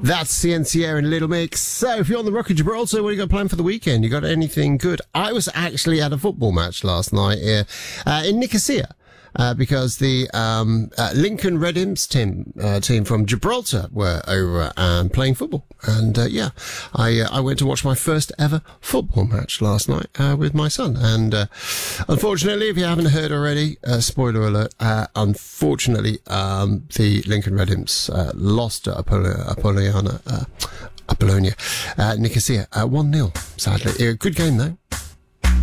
That's Ciencia and Little Mix. So, if you're on the Rock of Gibraltar, what have you got planned for the weekend? You got anything good? I was actually at a football match last night here in Nicosia. Because the Lincoln Red Imps team from Gibraltar were over playing football. And I went to watch my first ever football match last night with my son. And unfortunately, if you haven't heard already, spoiler alert, unfortunately, the Lincoln Red Imps lost to Apollonia, Nicosia, 1-0, sadly. Good game, though.